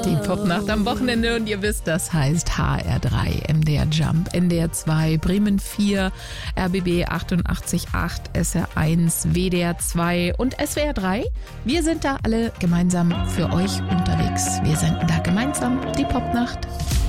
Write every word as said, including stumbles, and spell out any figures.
Die Popnacht am Wochenende und ihr wisst, das heißt H R drei, M D R Jump, N D R zwei, Bremen vier, R B B achtundachtzig Komma acht, S R eins, W D R zwei und S W R drei. Wir sind da alle gemeinsam für euch unterwegs. Wir senden da gemeinsam die Popnacht.